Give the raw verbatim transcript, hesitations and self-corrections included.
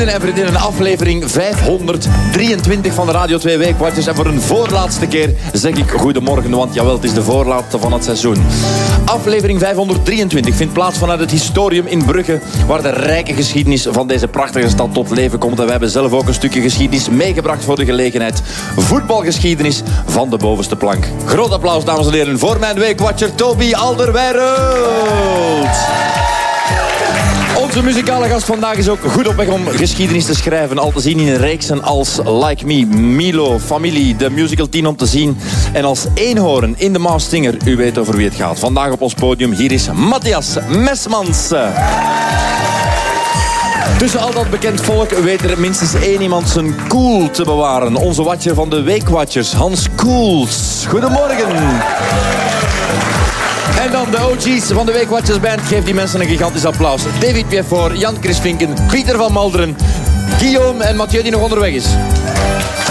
Vrienden en vriendinnen, aflevering vijfhonderddrieëntwintig van de Radio twee Weekwatchers. En voor een voorlaatste keer zeg ik goedemorgen, want jawel, het is de voorlaatste van het seizoen. Aflevering vijfhonderddrieëntwintig vindt plaats vanuit het Historium in Brugge, waar de rijke geschiedenis van deze prachtige stad tot leven komt. En wij hebben zelf ook een stukje geschiedenis meegebracht voor de gelegenheid. Voetbalgeschiedenis van de bovenste plank. Groot applaus, dames en heren, voor mijn Weekwatcher Toby Alderweireld. Onze muzikale gast vandaag is ook goed op weg om geschiedenis te schrijven. Al te zien in reeksen als Like Me, Milo, Familie, de musical tien om te zien. En als eenhoorn in de Masked Singer. U weet over wie het gaat. Vandaag op ons podium, hier is Matthias Mesmans. Tussen al dat bekend volk weet er minstens één iemand zijn cool te bewaren. Onze watcher van de Weekwatchers, Hans Koels. Goedemorgen. En dan de O G's van de Weekwatchers Band. Geef die mensen een gigantisch applaus. David Piefort, Jan Chris Vinken, Pieter van Malderen, Guillaume en Mathieu die nog onderweg is.